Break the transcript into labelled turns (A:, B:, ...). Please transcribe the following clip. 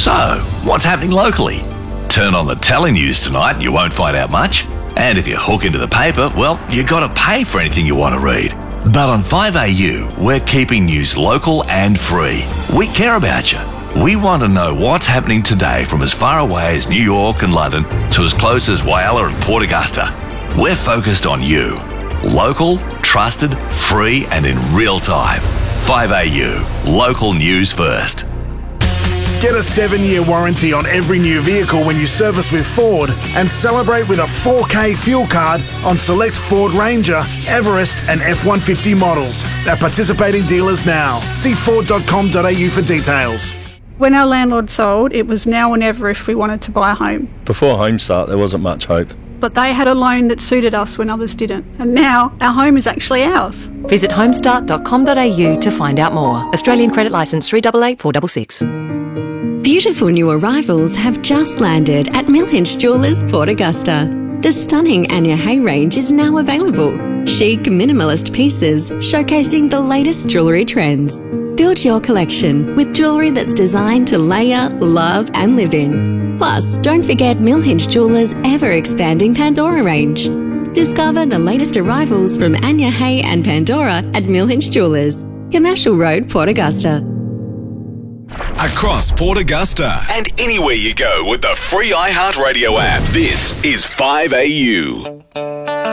A: So, what's happening locally? Turn on the telenews tonight and you won't find out much. And if you hook into the paper, well, you got to pay for anything you want to read. But on 5AU, we're keeping news local and free. We care about you. We want to know what's happening today from as far away as New York and London to as close as Whyalla and Port Augusta. We're focused on you. Local, trusted, free and in real time. 5AU, local news first.
B: Get a 7-year warranty on every new vehicle when you service with Ford and celebrate with a 4K fuel card on select Ford Ranger, Everest and F-150 models at participating dealers now. See ford.com.au for details.
C: When our landlord sold, it was now or never if we wanted to buy a home.
D: Before Homestart, there wasn't much hope.
C: But they had a loan that suited us when others didn't. And now our home is actually ours.
E: Visit homestart.com.au to find out more. Australian credit licence 388466.
F: Beautiful new arrivals have just landed at Millhinch Jewellers, Port Augusta. The stunning Anya Hay range is now available. Chic, minimalist pieces showcasing the latest jewellery trends. Build your collection with jewellery that's designed to layer, love and live in. Plus, don't forget Millhinch Jewellers' ever-expanding Pandora range. Discover the latest arrivals from Anya Hay and Pandora at Millhinch Jewellers, Commercial Road, Port Augusta.
G: Across Port Augusta and anywhere you go with the free iHeartRadio app. This is 5AU.